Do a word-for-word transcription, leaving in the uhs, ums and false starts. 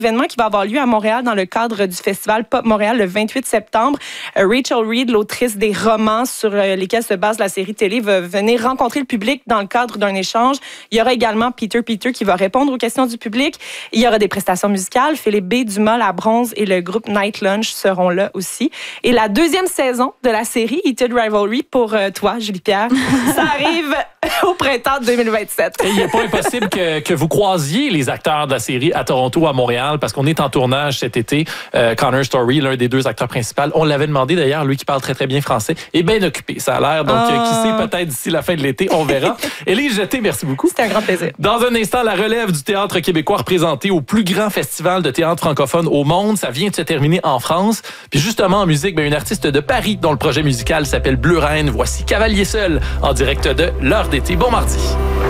événement qui va avoir lieu à Montréal dans le cadre du Festival Pop Montréal le vingt-huit septembre. Euh, Rachel Reed, l'autrice des romans sur euh, lesquels se base la série télé, va venir rencontrer le public dans le cadre d'un échange. Il y aura également Peter Peter qui va répondre aux questions du public. Il y aura des prestations musicales. Philippe B. Dumas, La Bronze et le groupe Night Lunch seront là aussi. Et la deuxième saison de la série Heated Rivalry pour euh, toi, Julie-Pierre, ça arrive au printemps deux mille vingt-sept. Et il n'est pas impossible que, que vous croisiez les acteurs de la série à Toronto, à Montréal, parce qu'on est en tournage cet été. Euh, Connor Story, l'un des deux acteurs principaux, on l'avait demandé d'ailleurs, lui qui parle très très bien français, est bien occupé, ça a l'air. Donc, oh. euh, qui sait, peut-être d'ici la fin de l'été, on verra. Élise Jeté, merci beaucoup. C'était un grand plaisir. Dans un instant, la relève du théâtre québécois représenté au plus grand festival de théâtre francophone au monde. Ça vient de se terminer en France. Puis justement, en musique, ben, une artiste de Paris dont le projet musical s'appelle Bleu Reine. Voici Cavalier Seul en direct de L'Heure d'été. Bon mardi.